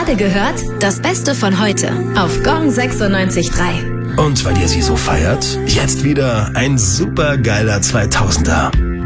gerade gehört? Das Beste von heute auf Gong 96.3. Und weil ihr sie so feiert, jetzt wieder ein super geiler 2000er.